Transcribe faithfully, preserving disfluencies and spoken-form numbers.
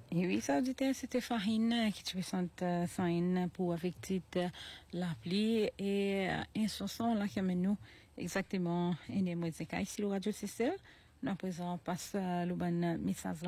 Et oui, ça auditeur, c'était Farine qui te présente euh, Farine pour avec titre l'appli et euh, une chanson là qui amène nous exactement une musique ici le radio c'est ça. Nous présent passe euh, le bon message